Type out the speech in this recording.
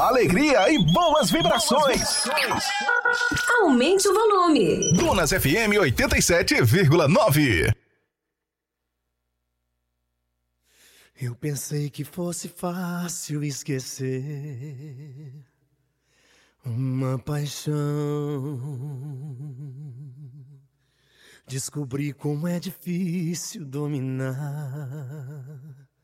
alegria e boas vibrações. Aumente o volume. Dunas FM 87,9. Eu pensei que fosse fácil esquecer uma paixão. Descobri como é difícil dominar